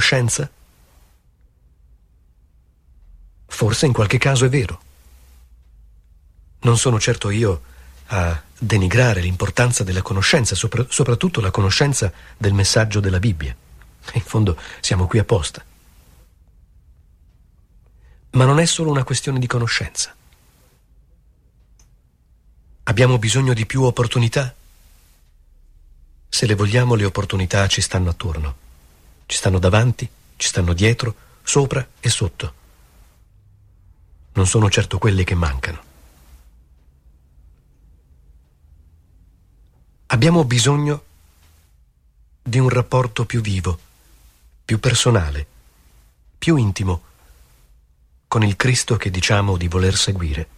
conoscenza? Forse in qualche caso è vero. Non sono certo io a denigrare l'importanza della conoscenza, soprattutto la conoscenza del messaggio della Bibbia. In fondo siamo qui apposta. Ma non è solo una questione di conoscenza. Abbiamo bisogno di più opportunità? Se le vogliamo, le opportunità ci stanno attorno. Ci stanno davanti, ci stanno dietro, sopra e sotto. Non sono certo quelle che mancano. Abbiamo bisogno di un rapporto più vivo, più personale, più intimo con il Cristo che diciamo di voler seguire.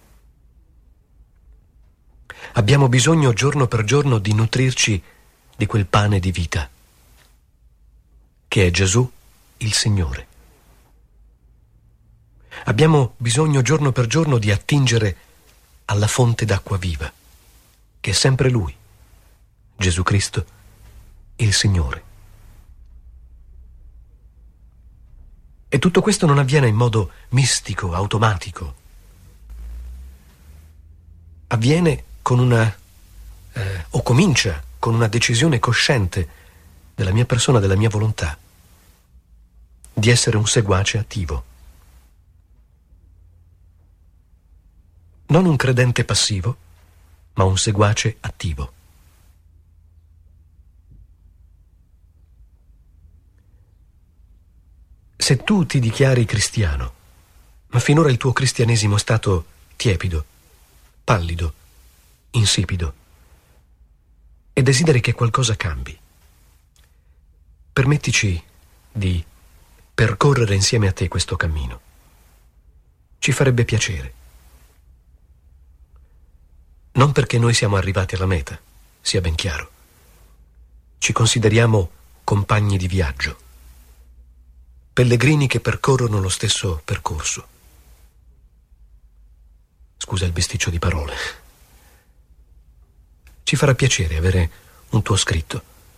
Abbiamo bisogno giorno per giorno di nutrirci di quel pane di vita, che è Gesù il Signore. Abbiamo bisogno giorno per giorno di attingere alla fonte d'acqua viva, che è sempre Lui, Gesù Cristo, il Signore. E tutto questo non avviene in modo mistico, automatico. Avviene con o comincia con una decisione cosciente della mia persona, della mia volontà, di essere un seguace attivo. Non un credente passivo, ma un seguace attivo. Se tu ti dichiari cristiano, ma finora il tuo cristianesimo è stato tiepido, pallido, insipido, e desideri che qualcosa cambi, permettici di percorrere insieme a te questo cammino. Ci farebbe piacere. Non perché noi siamo arrivati alla meta, sia ben chiaro. Ci consideriamo compagni di viaggio, pellegrini che percorrono lo stesso percorso. Scusa il bisticcio di parole. Ci farà piacere avere un tuo scritto.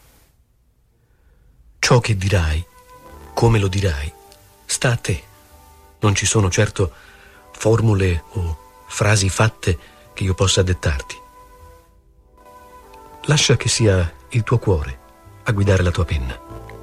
Ciò che dirai, come lo dirai, sta a te. Non ci sono certo formule o frasi fatte che io possa dettarti. Lascia che sia il tuo cuore a guidare la tua penna.